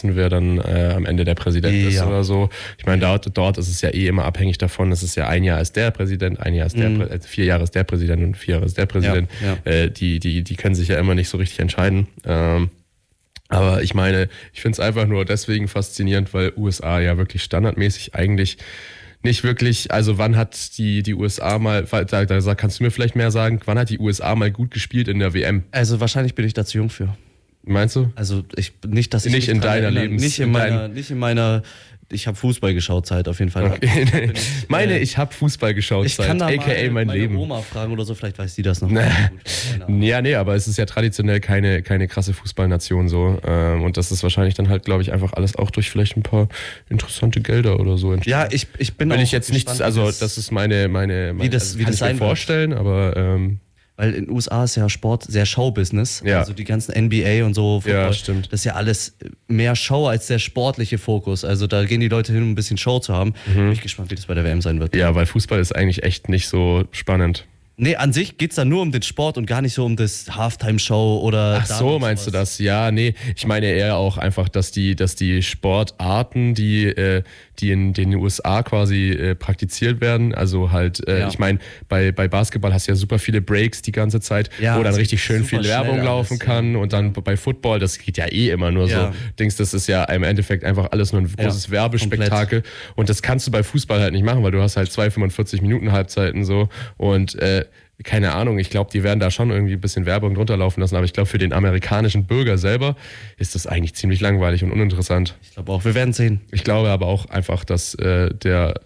wissen, wer dann am Ende der Präsident ist oder so. Ich meine, dort ist es ja eh immer abhängig davon, es ist ja ein Jahr ist der Präsident, 4 Jahre ist der Präsident und 4 Jahre ist der Präsident. Ja. Die können sich ja immer nicht so richtig entscheiden. Aber ich meine, ich finde es einfach nur deswegen faszinierend, weil USA ja wirklich standardmäßig eigentlich nicht wirklich, also wann hat die USA mal, da kannst du mir vielleicht mehr sagen, wann hat die USA mal gut gespielt in der WM? Also wahrscheinlich bin ich da zu jung für. Meinst du? Also nicht in deiner Nicht in meiner ich habe Fußball geschaut Zeit auf jeden Fall. Okay. Ich habe Fußball geschaut Zeit, kann da aka mein Leben. Meine Oma fragen oder so, vielleicht weiß die das noch. Nee, aber es ist ja traditionell keine krasse Fußballnation so. Und das ist wahrscheinlich dann halt, glaube ich, einfach alles auch durch vielleicht ein paar interessante Gelder oder so entstanden. Ja, ich bin auch ich jetzt gespannt, nichts, also das ist meine wie das kann ich sein mir vorstellen, aber weil in den USA ist ja Sport sehr Showbusiness. Ja. Also die ganzen NBA und so. Ja, stimmt. Das ist ja alles mehr Show als der sportliche Fokus. Also da gehen die Leute hin, um ein bisschen Show zu haben. Bin ich gespannt, wie das bei der WM sein wird. Ja, weil Fußball ist eigentlich echt nicht so spannend. Nee, an sich geht's da nur um den Sport und gar nicht so um das Halftime-Show oder... Ach so, meinst du das? Ja, nee. Ich meine eher auch einfach, dass die Sportarten, die in den USA quasi praktiziert werden, also halt, ich meine, bei Basketball hast du ja super viele Breaks die ganze Zeit, wo dann richtig schön viel Werbung laufen kann und dann bei Football, das geht ja eh immer nur so. Das ist ja im Endeffekt einfach alles nur ein großes Werbespektakel und das kannst du bei Fußball halt nicht machen, weil du hast halt 2 45-Minuten-Halbzeiten so und keine Ahnung, ich glaube, die werden da schon irgendwie ein bisschen Werbung drunter laufen lassen, aber ich glaube, für den amerikanischen Bürger selber ist das eigentlich ziemlich langweilig und uninteressant. Ich glaube auch, wir werden sehen. Ich glaube aber auch einfach, dass also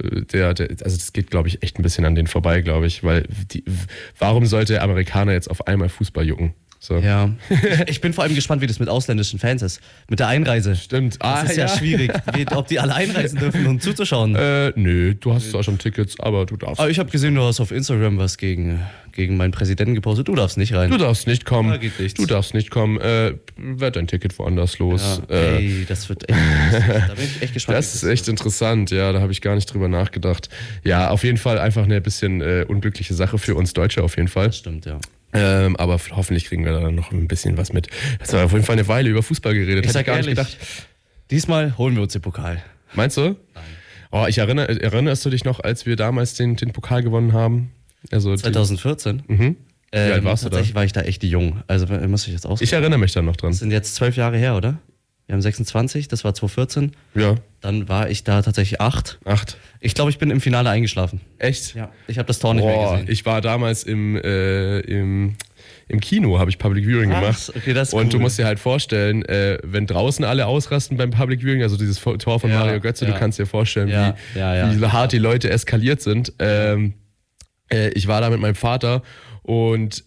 das geht, glaube ich, echt ein bisschen an denen vorbei, glaube ich, weil warum sollte Amerikaner jetzt auf einmal Fußball jucken? So. Ja, ich bin vor allem gespannt, wie das mit ausländischen Fans ist. Mit der Einreise. Stimmt. Das ist ja schwierig, ob die alle einreisen dürfen, um zuzuschauen. Nö, du hast zwar schon Tickets, aber du darfst. Aber ich habe gesehen, du hast auf Instagram was gegen meinen Präsidenten gepostet. Du darfst nicht rein. Du darfst nicht kommen. Da geht nichts. Du darfst nicht kommen. Werd dein Ticket woanders los. Ja, das wird echt lustig. Da bin ich echt gespannt. Das ist echt interessant, ja, da habe ich gar nicht drüber nachgedacht. Ja, auf jeden Fall einfach eine bisschen unglückliche Sache für uns Deutsche auf jeden Fall. Das stimmt, ja. Aber hoffentlich kriegen wir da noch ein bisschen was mit. Das war auf jeden Fall eine Weile über Fußball geredet. Ich sag gar nicht gedacht. Diesmal holen wir uns den Pokal. Meinst du? Nein. Oh, erinnerst du dich noch, als wir damals den Pokal gewonnen haben? Also 2014? Wie alt warst du da? Tatsächlich war ich da echt jung. Also muss ich jetzt ausrechnen. Ich erinnere mich da noch dran. Das sind jetzt 12 Jahre her, oder? Wir haben 26, das war 2014. Ja. Dann war ich da tatsächlich 8. Ich glaube, ich bin im Finale eingeschlafen. Echt? Ja. Ich habe das Tor nicht mehr gesehen. Ich war damals im Kino, habe ich Public Viewing gemacht. Okay, das ist und cool. du musst dir halt vorstellen, wenn draußen alle ausrasten beim Public Viewing, also dieses Tor von Mario Götze, du kannst dir vorstellen, wie hart die Leute eskaliert sind. Ich war da mit meinem Vater und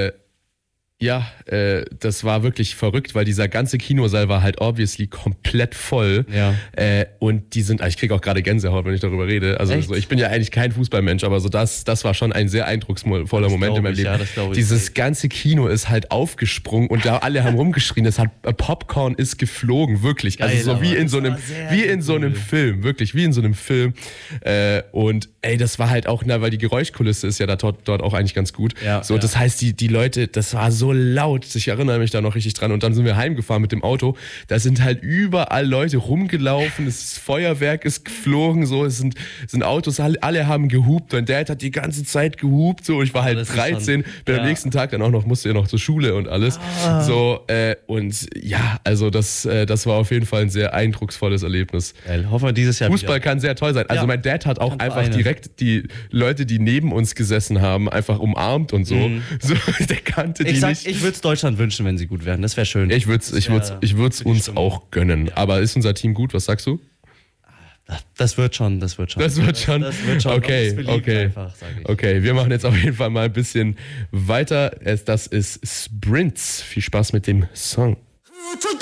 das war wirklich verrückt, weil dieser ganze Kinosaal war halt obviously komplett voll. Ja. Und ich kriege auch gerade Gänsehaut, wenn ich darüber rede. Also so, ich bin ja eigentlich kein Fußballmensch, aber so das war schon ein sehr eindrucksvoller Moment in meinem Leben. Ja, dieses ganze Kino ist halt aufgesprungen und da alle haben rumgeschrien. Popcorn ist geflogen, wirklich. Geil, also so wie in so einem Film, wirklich wie in so einem Film. Und das war halt auch, weil die Geräuschkulisse ist ja dort auch eigentlich ganz gut. Ja, so, das heißt, die Leute, das war so laut. Ich erinnere mich da noch richtig dran. Und dann sind wir heimgefahren mit dem Auto. Da sind halt überall Leute rumgelaufen. Das Feuerwerk ist geflogen. So, es sind Autos. Alle haben gehupt. Mein Dad hat die ganze Zeit gehupt. So, ich war halt 13. Bin am nächsten Tag dann auch musste ja noch zur Schule und alles. So, also das war auf jeden Fall ein sehr eindrucksvolles Erlebnis. Geil. Hoffen wir dieses Jahr Fußball kann sehr toll sein. Also mein Dad hat auch einfach direkt die Leute, die neben uns gesessen haben, einfach umarmt und so. So, der kannte die nicht. Ich würde es Deutschland wünschen, wenn sie gut wären. Das wäre schön. Ich würde es uns auch gönnen. Ja. Aber ist unser Team gut? Was sagst du? Das wird schon. Okay. Einfach, okay, wir machen jetzt auf jeden Fall mal ein bisschen weiter. Das ist Sprints. Viel Spaß mit dem Song.